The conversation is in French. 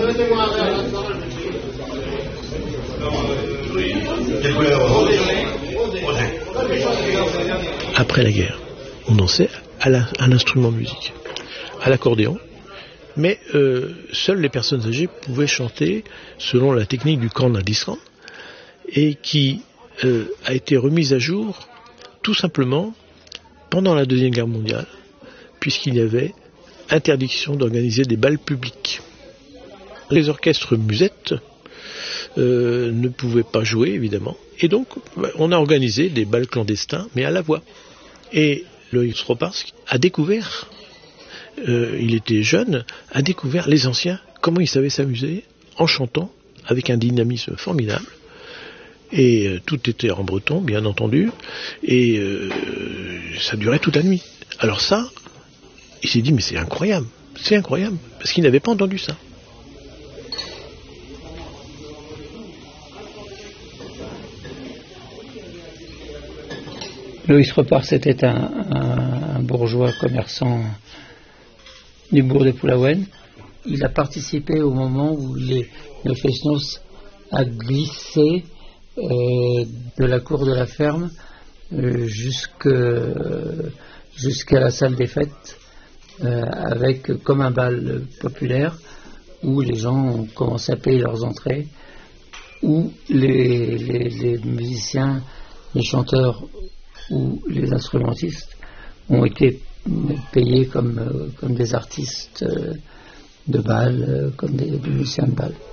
Après la guerre, on dansait à un instrument de musique, à l'accordéon, mais seules les personnes âgées pouvaient chanter selon la technique du Kornadisran, et qui a été remise à jour tout simplement pendant la Deuxième Guerre mondiale, puisqu'il y avait interdiction d'organiser des bals publics. Les orchestres musettes ne pouvaient pas jouer, évidemment, et donc on a organisé des bals clandestins, mais à la voix. Et Loïc Stropars a découvert, il était jeune, a découvert les anciens, comment ils savaient s'amuser en chantant avec un dynamisme formidable. Et tout était en breton, bien entendu, et ça durait toute la nuit. Alors ça, il s'est dit, mais c'est incroyable, parce qu'il n'avait pas entendu ça. Loïc Stropars était un bourgeois commerçant du bourg de Pulawen. Il a participé au moment où le Fesnos a glissé de la cour de la ferme jusqu'à la salle des fêtes, avec comme un bal populaire où les gens ont commencé à payer leurs entrées, où les musiciens, les chanteurs ou les instrumentistes ont été payés comme des artistes de bal, comme des musiciens de bal.